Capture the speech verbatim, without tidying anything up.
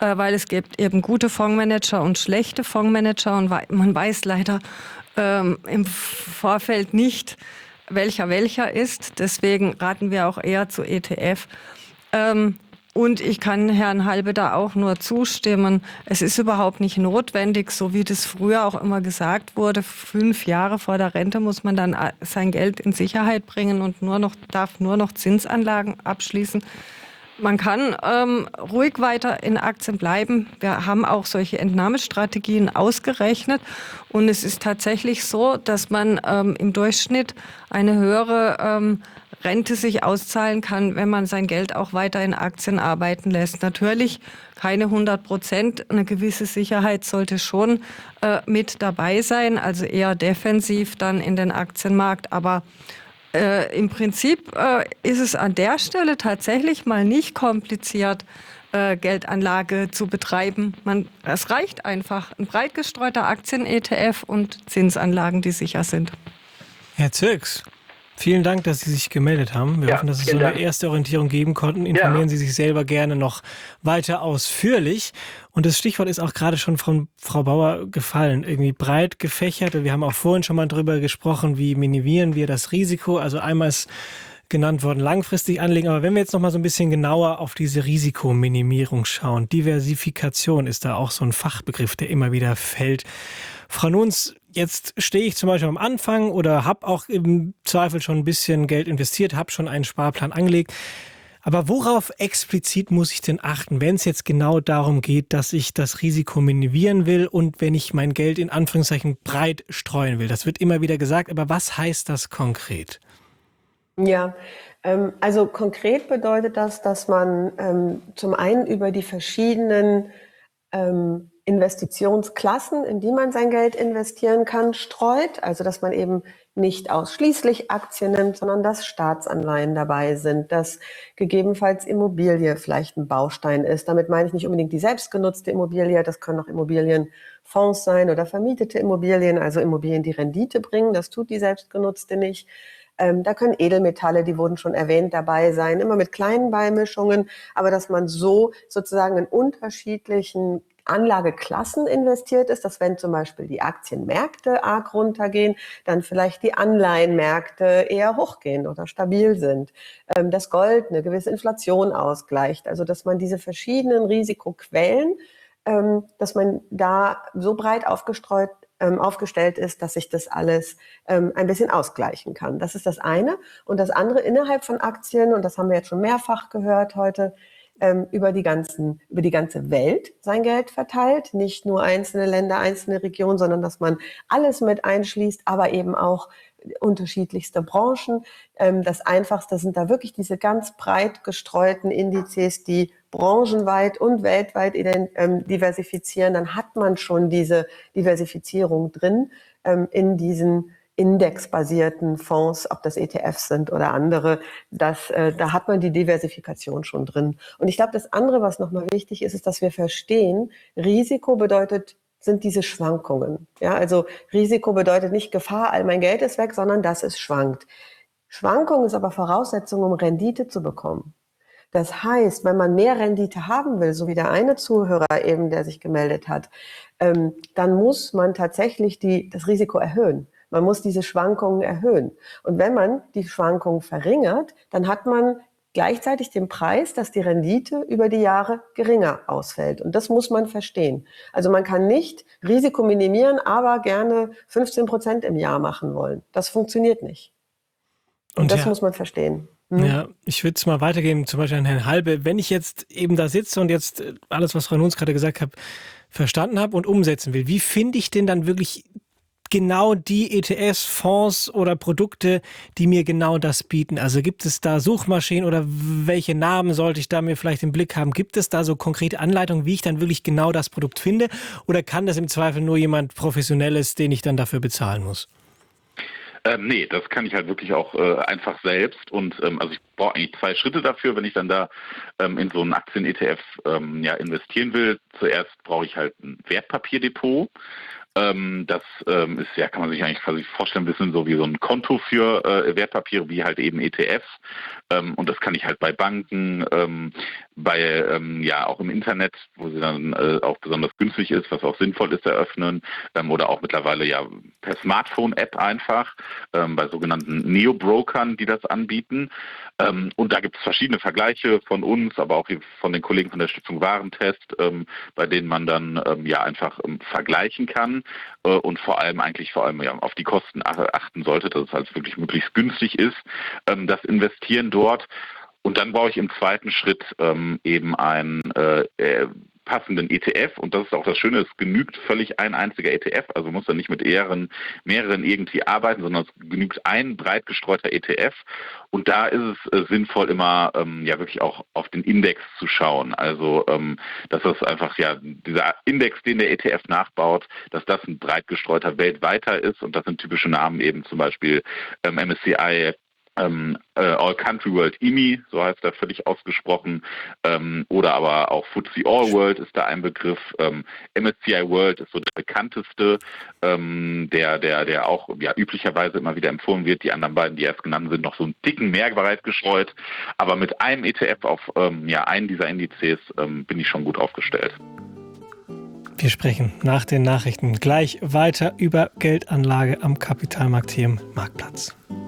äh, weil es gibt eben gute Fondsmanager und schlechte Fondsmanager und wei- man weiß leider ähm, im Vorfeld nicht, welcher welcher ist. Deswegen raten wir auch eher zu E T F. Ähm, und ich kann Herrn Halbe da auch nur zustimmen. Es ist überhaupt nicht notwendig, so wie das früher auch immer gesagt wurde. Fünf Jahre vor der Rente muss man dann sein Geld in Sicherheit bringen und nur noch, darf nur noch Zinsanlagen abschließen. Man kann ähm, ruhig weiter in Aktien bleiben. Wir haben auch solche Entnahmestrategien ausgerechnet. Und es ist tatsächlich so, dass man ähm, im Durchschnitt eine höhere ähm, Rente sich auszahlen kann, wenn man sein Geld auch weiter in Aktien arbeiten lässt. Natürlich keine hundert Prozent. Eine gewisse Sicherheit sollte schon äh, mit dabei sein, also eher defensiv dann in den Aktienmarkt. Aber Äh, im Prinzip äh, ist es an der Stelle tatsächlich mal nicht kompliziert, äh, Geldanlage zu betreiben. Man, es reicht einfach ein breit gestreuter Aktien-E T F und Zinsanlagen, die sicher sind. Herr Zirks, vielen Dank, dass Sie sich gemeldet haben. Wir Ja, hoffen, dass es so vielen eine Dank. erste Orientierung geben konnten. Informieren Ja. Sie sich selber gerne noch weiter ausführlich. Und das Stichwort ist auch gerade schon von Frau Bauer gefallen. Irgendwie breit gefächert. Wir haben auch vorhin schon mal drüber gesprochen, wie minimieren wir das Risiko. Also einmal ist genannt worden, langfristig anlegen. Aber wenn wir jetzt noch mal so ein bisschen genauer auf diese Risikominimierung schauen, Diversifikation ist da auch so ein Fachbegriff, der immer wieder fällt. Frau Nuns, jetzt stehe ich zum Beispiel am Anfang oder habe auch im Zweifel schon ein bisschen Geld investiert, habe schon einen Sparplan angelegt. Aber worauf explizit muss ich denn achten, wenn es jetzt genau darum geht, dass ich das Risiko minimieren will und wenn ich mein Geld in Anführungszeichen breit streuen will? Das wird immer wieder gesagt, aber was heißt das konkret? Ja, ähm, also konkret bedeutet das, dass man ähm, zum einen über die verschiedenen ähm, Investitionsklassen, in die man sein Geld investieren kann, streut. Also dass man eben nicht ausschließlich Aktien nimmt, sondern dass Staatsanleihen dabei sind, dass gegebenenfalls Immobilie vielleicht ein Baustein ist. Damit meine ich nicht unbedingt die selbstgenutzte Immobilie, das können auch Immobilienfonds sein oder vermietete Immobilien, also Immobilien, die Rendite bringen, das tut die selbstgenutzte nicht. Ähm, da können Edelmetalle, die wurden schon erwähnt, dabei sein, immer mit kleinen Beimischungen, aber dass man so sozusagen in unterschiedlichen Anlageklassen investiert ist, dass wenn zum Beispiel die Aktienmärkte arg runtergehen, dann vielleicht die Anleihenmärkte eher hochgehen oder stabil sind. Ähm, dass Gold eine gewisse Inflation ausgleicht, also dass man diese verschiedenen Risikoquellen, ähm, dass man da so breit aufgestreut ähm, aufgestellt ist, dass sich das alles ähm, ein bisschen ausgleichen kann. Das ist das eine. Und das andere innerhalb von Aktien, und das haben wir jetzt schon mehrfach gehört heute, ähm, über die ganzen, über die ganze Welt sein Geld verteilt. Nicht nur einzelne Länder, einzelne Regionen, sondern dass man alles mit einschließt, aber eben auch unterschiedlichste Branchen. Ähm, das Einfachste sind da wirklich diese ganz breit gestreuten Indizes, die branchenweit und weltweit ähm, diversifizieren. Dann hat man schon diese Diversifizierung drin ähm, in diesen indexbasierten Fonds, ob das E T Fs sind oder andere, das, äh, da hat man die Diversifikation schon drin. Und ich glaube, das andere, was nochmal wichtig ist, ist, dass wir verstehen, Risiko bedeutet, sind diese Schwankungen. Ja, also Risiko bedeutet nicht Gefahr, all mein Geld ist weg, sondern dass es schwankt. Schwankung ist aber Voraussetzung, um Rendite zu bekommen. Das heißt, wenn man mehr Rendite haben will, so wie der eine Zuhörer eben, der sich gemeldet hat, ähm, dann muss man tatsächlich die, das Risiko erhöhen. Man muss diese Schwankungen erhöhen. Und wenn man die Schwankungen verringert, dann hat man gleichzeitig den Preis, dass die Rendite über die Jahre geringer ausfällt. Und das muss man verstehen. Also man kann nicht Risiko minimieren, aber gerne fünfzehn Prozent im Jahr machen wollen. Das funktioniert nicht. Und, Und das ja, muss man verstehen. Hm? Ja, ich würde es mal weitergeben, zum Beispiel an Herrn Halbe. Wenn ich jetzt eben da sitze und jetzt alles, was Frau Nuns gerade gesagt hat, verstanden habe und umsetzen will, wie finde ich denn dann wirklich genau die E T Fs, Fonds oder Produkte, die mir genau das bieten? Also gibt es da Suchmaschinen oder welche Namen sollte ich da mir vielleicht im Blick haben? Gibt es da so konkrete Anleitungen, wie ich dann wirklich genau das Produkt finde? Oder kann das im Zweifel nur jemand Professionelles, den ich dann dafür bezahlen muss? Ähm, nee, das kann ich halt wirklich auch äh, einfach selbst und ähm, also ich brauche eigentlich zwei Schritte dafür, wenn ich dann da ähm, in so einen Aktien-E T F ähm, ja, investieren will. Zuerst brauche ich halt ein Wertpapierdepot. Ähm, das ähm, ist ja, kann man sich eigentlich quasi vorstellen, ein bisschen so wie so ein Konto für äh, Wertpapiere, wie halt eben E T Fs. Ähm, und das kann ich halt bei Banken, ähm, bei, ähm, ja, auch im Internet, wo sie dann äh, auch besonders günstig ist, was auch sinnvoll ist, eröffnen, ähm, oder auch mittlerweile ja per Smartphone-App einfach, ähm, bei sogenannten Neo-Brokern, die das anbieten. Ähm, und da gibt es verschiedene Vergleiche von uns, aber auch von den Kollegen von der Stiftung Warentest, ähm, bei denen man dann ähm, ja einfach ähm, vergleichen kann äh, und vor allem eigentlich vor allem ja, auf die Kosten achten sollte, dass es also wirklich möglichst günstig ist, ähm, das Investieren dort. Und dann brauche ich im zweiten Schritt ähm, eben einen äh, äh, passenden E T F. Und das ist auch das Schöne, es genügt völlig ein einziger E T F. Also muss er nicht mit mehreren, mehreren irgendwie arbeiten, sondern es genügt ein breit gestreuter E T F. Und da ist es äh, sinnvoll, immer ähm, ja wirklich auch auf den Index zu schauen. Also ähm, dass das einfach ja dieser Index, den der E T F nachbaut, dass das ein breit gestreuter weltweiter ist. Und das sind typische Namen eben zum Beispiel ähm, M S C I, Ähm, äh, All Country World I M I, so heißt er völlig ausgesprochen, ähm, oder aber auch F T S E All World ist da ein Begriff. ähm, M S C I World ist so der bekannteste, ähm, der, der, der auch ja, üblicherweise immer wieder empfohlen wird. Die anderen beiden, die erst genannt sind, noch so einen Ticken mehr breit gestreut, aber mit einem E T F auf ähm, ja, einen dieser Indizes ähm, bin ich schon gut aufgestellt. Wir sprechen nach den Nachrichten gleich weiter über Geldanlage am Kapitalmarkt hier im Marktplatz.